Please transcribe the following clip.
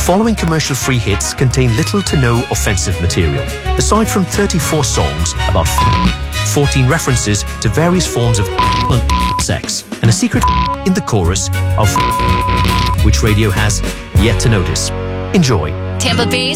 following commercial-free hits contain little to no offensive material. Aside from 34 songs about 14 references to various forms of sex, and a secret in the chorus of which radio has yet to notice. Enjoy. Tampa Bay